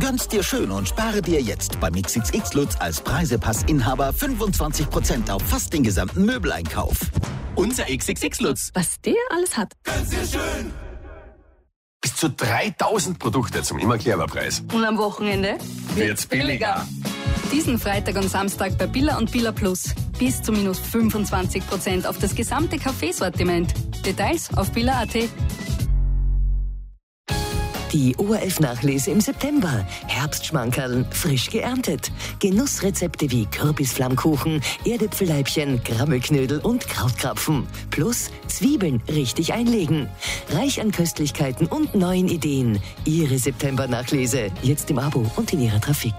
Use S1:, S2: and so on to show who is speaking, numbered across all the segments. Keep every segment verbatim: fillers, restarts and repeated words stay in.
S1: Gönn's dir schön und spare dir jetzt beim X X X Lutz als Preisepassinhaber fünfundzwanzig Prozent auf fast den gesamten Möbeleinkauf. Unser X X X Lutz.
S2: Was der alles hat.
S3: Gönn's dir schön. Bis zu dreitausend Produkte zum immer Preis.
S2: Und am Wochenende
S3: Wird's billiger.
S2: Diesen Freitag und Samstag bei Billa und Billa Plus. Bis zu minus fünfundzwanzig Prozent auf das gesamte Kaffeesortiment. Details auf billa punkt at.
S4: Die O R F-Nachlese im September. Herbstschmankerln, frisch geerntet. Genussrezepte wie Kürbisflammkuchen, Erdäpfelleibchen, Grammelknödel und Krautkrapfen. Plus Zwiebeln richtig einlegen. Reich an Köstlichkeiten und neuen Ideen. Ihre September-Nachlese. Jetzt im Abo und in Ihrer Trafik.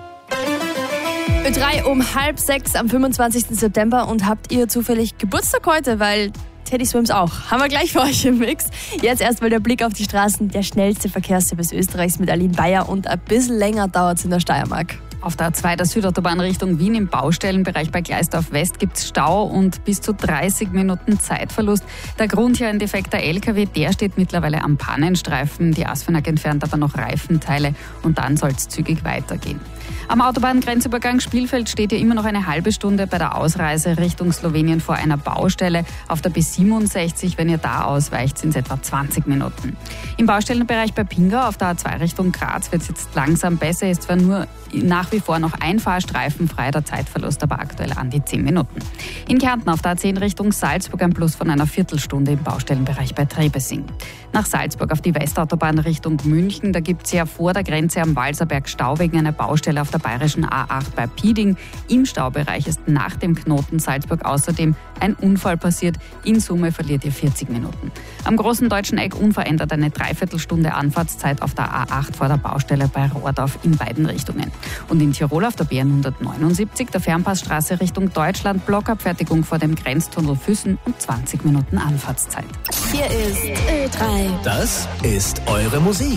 S5: Ö drei um halb sechs am fünfundzwanzigsten September und habt ihr zufällig Geburtstag heute, weil Teddy Swims auch. Haben wir gleich für euch im Mix. Jetzt erstmal der Blick auf die Straßen. Der schnellste Verkehrsservice Österreichs mit Aline Bayer und ein bisschen länger dauert es in der Steiermark.
S6: Auf der A zwei der Südautobahn Richtung Wien im Baustellenbereich bei Gleisdorf West gibt es Stau und bis zu dreißig Minuten Zeitverlust. Der Grund hier ein defekter L K W, der steht mittlerweile am Pannenstreifen. Die Asfinag entfernt aber noch Reifenteile und dann soll es zügig weitergehen. Am Autobahngrenzübergang Spielfeld steht hier immer noch eine halbe Stunde bei der Ausreise Richtung Slowenien vor einer Baustelle. Auf der B siebenundsechzig, wenn ihr da ausweicht, sind es etwa zwanzig Minuten. Im Baustellenbereich bei Pingau auf der A zwei Richtung Graz wird es jetzt langsam besser. Ist zwar nur nach wie vor noch ein Fahrstreifen frei, der Zeitverlust aber aktuell an die zehn Minuten. In Kärnten auf der A zehn Richtung Salzburg ein Plus von einer Viertelstunde im Baustellenbereich bei Trebesing. Nach Salzburg auf die Westautobahn Richtung München, da gibt es ja vor der Grenze am Walserberg Stau wegen einer Baustelle auf der bayerischen A acht bei Pieding. Im Staubereich ist nach dem Knoten Salzburg außerdem ein Unfall passiert. In Summe verliert ihr vierzig Minuten. Am großen deutschen Eck unverändert eine Dreiviertelstunde Anfahrtszeit auf der A acht vor der Baustelle bei Rohrdorf in beiden Richtungen. Und in Tirol auf der B hundertneunundsiebzig, der Fernpassstraße Richtung Deutschland, Blockabfertigung vor dem Grenztunnel Füssen und zwanzig Minuten Anfahrtszeit.
S5: Hier ist Ö drei.
S1: Das ist eure Musik.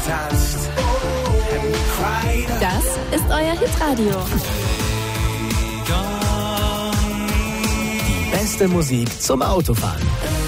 S5: Das ist euer Hitradio.
S1: Die beste Musik zum Autofahren.